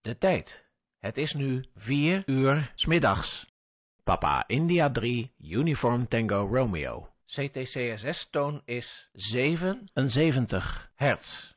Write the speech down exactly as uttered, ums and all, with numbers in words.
De tijd. Het is nu vier uur 's middags. Papa India drie, Uniform Tango Romeo. C T C S S-toon is zevenenzeventig hertz.